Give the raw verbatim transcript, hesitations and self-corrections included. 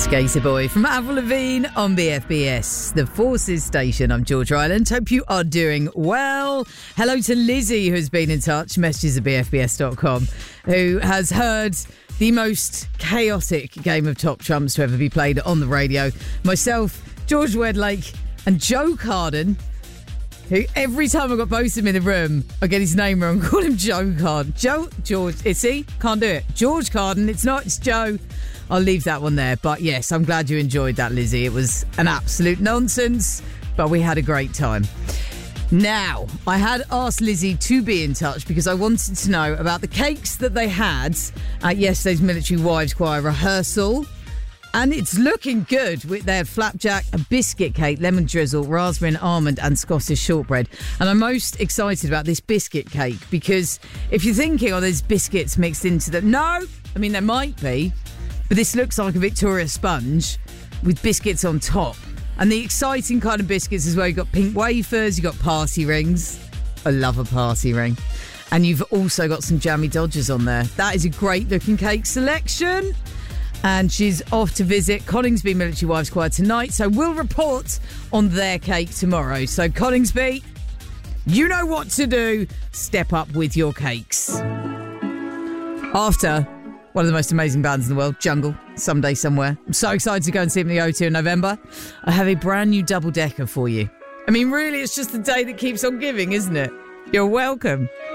Skater Boy from Avril Lavigne on B F B S, the Forces Station. I'm George Ryland. Hope you are doing well. Hello to Lizzie, who's been in touch, messages at b f b s dot com, who has heard the most chaotic game of Top Trumps to ever be played on the radio. Myself, George Wedlake, and Joe Carden, who every time I've got both of them in the room, I get his name wrong, call him Joe Carden. Joe, George, it's he? Can't do it. George Carden, it's not, it's Joe. I'll leave that one there. But yes, I'm glad you enjoyed that, Lizzie. It was an absolute nonsense, but we had a great time. Now, I had asked Lizzie to be in touch because I wanted to know about the cakes that they had at yesterday's Military Wives Choir rehearsal. And it's looking good. They had flapjack, a biscuit cake, lemon drizzle, raspberry and almond, and Scottish shortbread. And I'm most excited about this biscuit cake because if you're thinking, oh, there's biscuits mixed into them. No, I mean, there might be. But this looks like a Victoria sponge with biscuits on top. And the exciting kind of biscuits as well. You've got pink wafers, you've got party rings. I love a party ring. And you've also got some jammy Dodgers on there. That is a great looking cake selection. And she's off to visit Coningsby Military Wives Choir tonight. So we'll report on their cake tomorrow. So Coningsby, you know what to do. Step up with your cakes. After one of the most amazing bands in the world, Jungle, Someday Somewhere. I'm so excited to go and see them in the O two in November. I have a brand new double-decker for you. I mean, really, it's just the day that keeps on giving, isn't it? You're welcome.